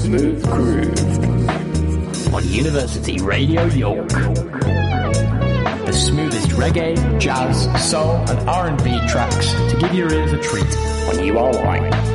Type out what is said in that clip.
Smooth Groove on University Radio York. The smoothest reggae, jazz, soul and R&B tracks to give your ears a treat when you are right.